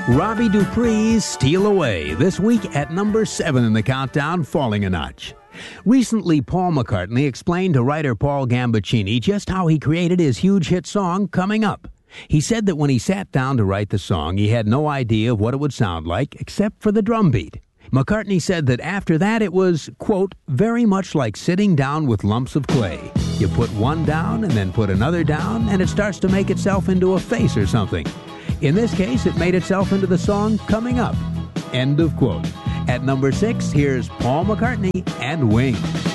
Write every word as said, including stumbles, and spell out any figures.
Robbie Dupree's Steal Away, this week at number seven in the countdown, falling a notch. Recently, Paul McCartney explained to writer Paul Gambaccini just how he created his huge hit song, Coming Up. He said that when he sat down to write the song, he had no idea of what it would sound like except for the drum beat. McCartney said that after that it was, quote, very much like sitting down with lumps of clay. You put one down and then put another down, and it starts to make itself into a face or something. In this case, it made itself into the song Coming Up. End of quote. At number six, here's Paul McCartney and Wings.